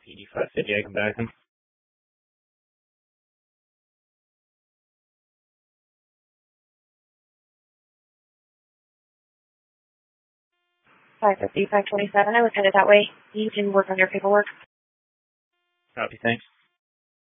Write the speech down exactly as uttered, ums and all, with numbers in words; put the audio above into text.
P D five fifty, I can back him. five fifty, five twenty-seven. I was headed that way. You can work on your paperwork. Copy, thanks.